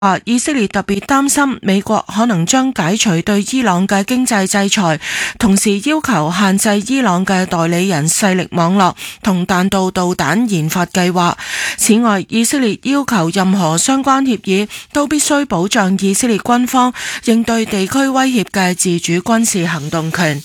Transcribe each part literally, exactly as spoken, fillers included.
話以色列特別擔心美國可能將解除對伊朗嘅經濟制裁，同時要求限制伊朗嘅代理人勢力網絡同彈道導彈研發計劃。此外，以色列要求任何相關協議都必須保障以色列軍方應對地區威脅嘅自主軍事行動權。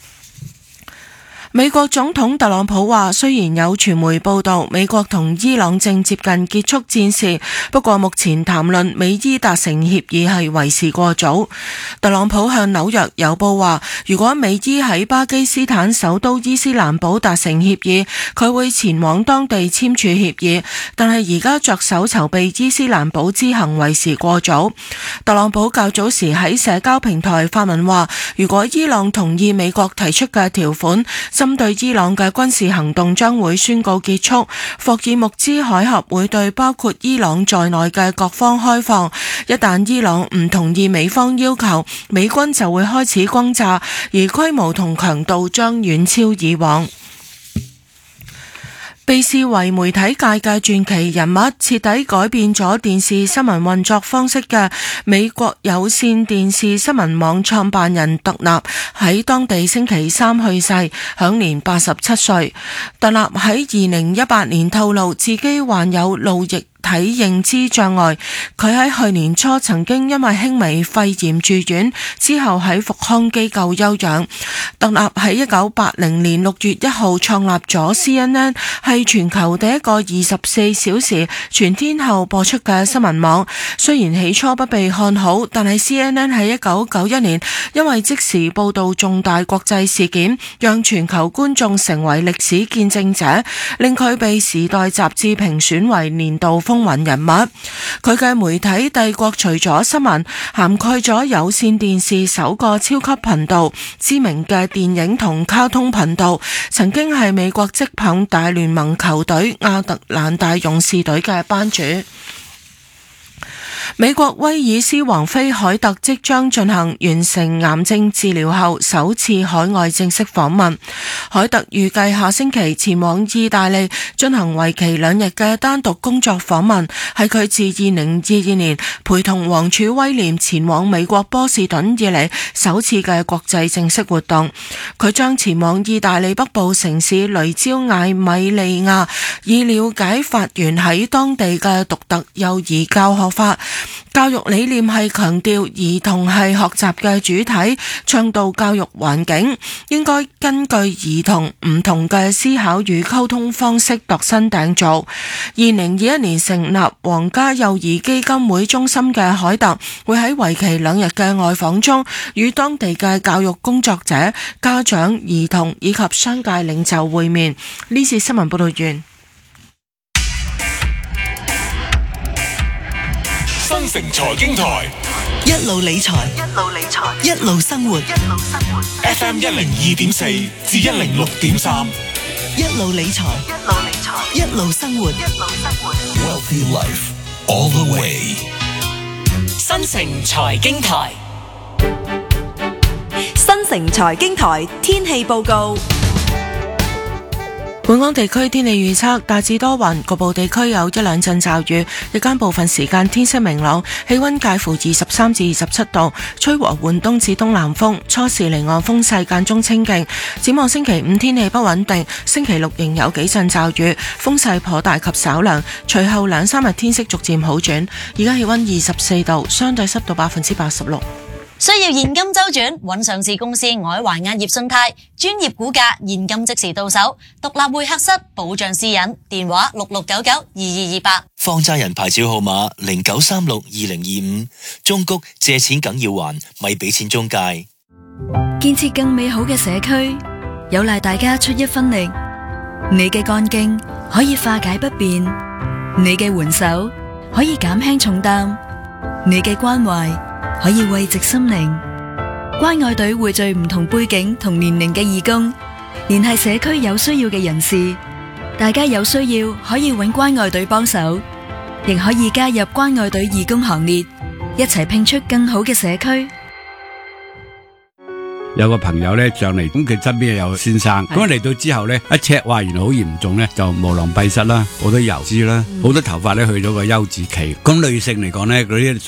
美國總統特朗普話，雖然有傳媒報道美國同伊朗正接近結束戰事，不過目前談論美伊達成協議係為時過早。特朗普向紐約郵報話，如果美伊喺巴基斯坦首都伊斯蘭堡達成協議，佢會前往當地簽署協議，但係而家着手籌備伊斯蘭堡之行為時過早。特朗普較早時喺社交平台發文話，如果伊朗同意美國提出嘅條款，針對伊朗嘅軍事行動將會宣告結束，霍爾木茲海峽會對包括伊朗在內嘅各方開放。一旦伊朗唔同意美方要求，美軍就會開始轟炸，而規模同強度將遠超以往。被視為媒體界嘅傳奇人物，徹底改變咗電視新聞運作方式嘅美國有線電視新聞網創辦人特納喺當地星期三去世，享年八十七歲。特納喺二零一八年透露自己患有路易體認知障礙，佢喺去年初曾經因為輕微肺炎住院，之後喺復康機構休養。特納喺一九八零年六月一號創立咗 C N N， 係全球第一個二十四小時全天候播出嘅新聞網。雖然起初不被看好，但係 C N N 喺一九九一年因為即時報道重大國際事件，讓全球觀眾成為歷史見證者，令佢被時代雜誌評選為年度風雲人物。佢嘅媒體帝國除咗新聞，涵蓋咗有線電視首個超級頻道、知名嘅電影同卡通頻道，曾經係美國職棒大聯盟球隊亞特蘭大勇士隊嘅班主。美國威爾斯王妃凱特即將進行完成癌症治療後首次海外正式訪問。凱特預計下星期前往意大利進行為期兩日嘅單獨工作訪問，係佢自二零二二年陪同王儲威廉前往美國波士頓以嚟首次嘅國際正式活動。佢將前往意大利北部城市雷焦艾米利亞，以了解法源喺當地嘅獨特幼兒教學法。教育理念係強調兒童係學習嘅主體，倡導教育環境應該根據兒童唔同嘅思考與溝通方式度身訂造。二零二一年成立皇家幼兒基金會中心嘅凱特會喺為期兩日嘅外訪中，與當地嘅教育工作者、家長、兒童以及商界領袖會面。呢次新聞報道完。 新城財經台， 一路理財，一路理財，一路生活，一路生活。 F M 一零二點四至一零六點三， 一路理財，一路理財，一路生活，一路生活。 Wealthy Life all the way。 新城財經台， 新城財經台天氣報告。 本港地區天氣預測，大致多雲，局部地區有一兩陣驟雨，日間部分時間天色明朗，氣溫介乎二十三至二十七度，吹和緩東至東南風，初時離岸風勢間中清勁。展望星期五天氣不穩定，星期六仍有幾陣驟雨，風勢頗大及稍涼，隨後兩三日天色逐漸好轉。而家氣溫二十四度，相對濕度百分之八十六。 需要現金周轉，揾上市公司愛華亞業信貸，專業估價，現金即時到手，獨立會客室，保障私隱，電話六六九九二二二八。 放債人牌照號碼零九三六二零二五。中谷借錢梗要還，咪俾錢中介。 建設更美好嘅社區，有賴大家出一分力。你嘅幹勁可以化解不便，你嘅援手可以減輕重擔，你嘅關懷可以慰藉心靈。關愛隊匯聚唔同背景同年齡嘅義工，聯繫社區有需要嘅人士。大家有需要可以揾關愛隊幫手，亦可以加入關愛隊義工行列，一齊拼出更好嘅社區。 有個朋友咧上嚟，咁佢身邊有先生，咁嚟到之後咧一 check，哇，原來好嚴重咧，就無囊閉塞啦，好多油脂啦，好多頭髮咧去咗個休止期。咁女性嚟講咧，嗰啲